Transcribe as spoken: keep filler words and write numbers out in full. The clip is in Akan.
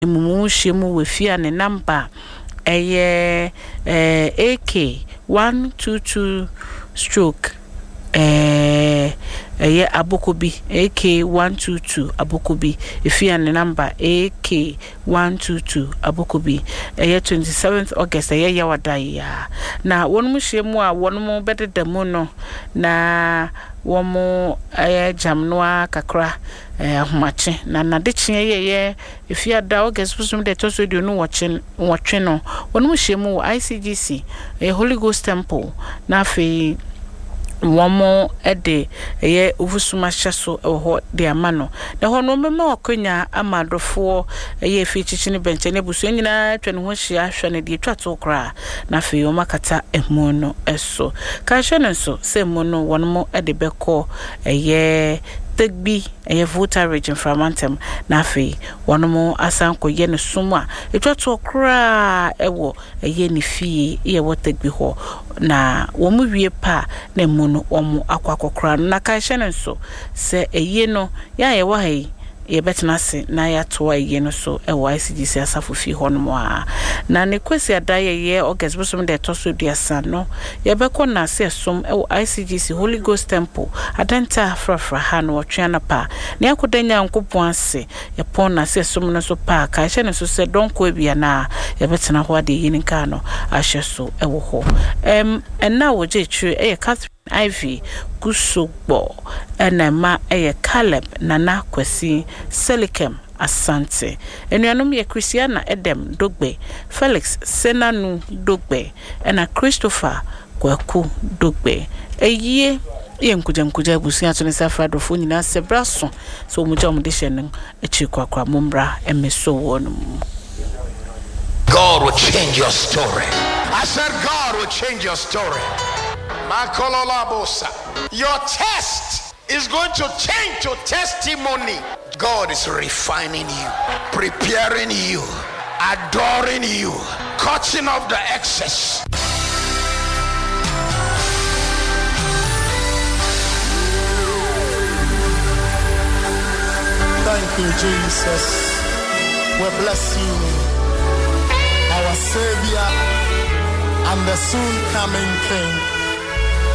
mumu shemu we fia ne number eye eh A K one two two stroke eh eye abokobi A K one two two abokobi ifia ne number A K one two two abokobi eye twenty-seventh August eye yawadai ya na wonmu shemu a wonmu bededemu no na womo eye jamnoa kakra eh ahomache na nadeche ye ye ifia da August busum de toso de no watche watche no wonmu shemu I C G C eh Holy Ghost Temple na fe womo ede eye ovusuma hyeso eho de amano na ho no mema okonya amadofo eye fichichi ne benche ne busu nyina twene ho hia hwe ne de twato kra na fe yo makata emu no eso ka hwe ne so se mu no wono ede beko eye Tegbi eye voter region framantem na fe wono asanko ye ne sumwa etwato kra ewo eye ne fie ye wo Tegbi ho na womu wie pa na mu no omu akwakokra na ka hye ne so se eye no ya ye wa hai ye betena se na ya to eye no so e wa I C G C asafo fi ho no mo a na ne kwesi adaye ye August busum de toso diasa no ye beko na se som e I C G C Holy Ghost Temple adenta frafra ha no otweana pa ne akodanya nkopon ase ye pon na se som no so pa ka hye ne so se donko ebia na ye betena ho ade yin ka no ahye so e wo ho em enna wo je tru e Catherine Ivy Kusogbo enema eye Caleb Nana Kwesi Selikem Asante enuanom ye Christiana Edem Dogbe Felix Senanu Dogbe ena Christopher Kwaku Dogbe eye ye nkuja nkuja busia to ne safrado fo nyina se braso so mu jom de hye echi kwakwa mombra emeso wonum. God will change your story. I said God will change your story. Your test is going to change to testimony. God is refining you, preparing you, adoring you, cutting off the excess. Thank you, Jesus. We bless you, our Savior and the soon coming King.